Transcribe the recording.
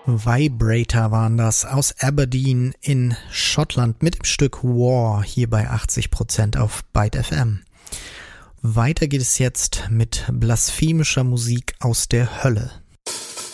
Vibrator waren das aus Aberdeen in Schottland mit dem Stück War hier bei 80% auf Byte FM. Weiter geht es jetzt mit blasphemischer Musik aus der Hölle.